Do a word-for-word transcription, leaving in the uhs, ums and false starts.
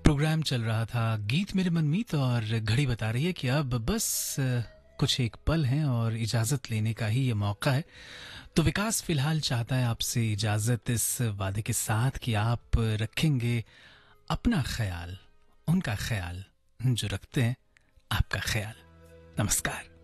Programme चल रहा था गीत मेरे मनमीत और घड़ी बता रही है कि अब बस अ, कुछ एक पल हैं और इजाज़त लेने का ही ये मौका है। तो विकास फ़िलहाल चाहता है आपसे इजाज़त इस वादे के साथ कि आप रखेंगे अपना ख़याल, उनका ख़याल जो रखते हैं आपका ख़याल। नमस्कार।